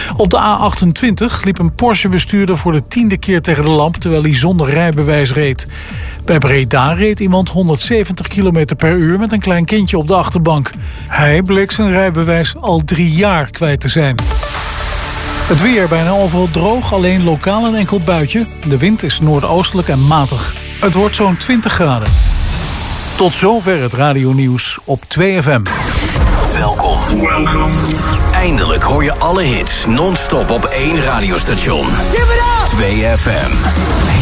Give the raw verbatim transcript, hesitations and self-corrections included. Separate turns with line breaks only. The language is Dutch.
Op de A achtentwintig liep een Porsche-bestuurder voor de tiende keer tegen de lamp terwijl hij zonder rijbewijs reed. Bij Breda reed iemand honderdzeventig kilometer per uur met een klein kindje op de achterbank. Hij bleek zijn rijbewijs al drie jaar kwijt te zijn. Het weer bijna overal droog, alleen lokaal een enkel buitje. De wind is noordoostelijk en matig. Het wordt zo'n twintig graden. Tot zover het radionieuws op twee F M.
Welkom. Eindelijk hoor je alle hits non-stop op één radiostation. twee F M.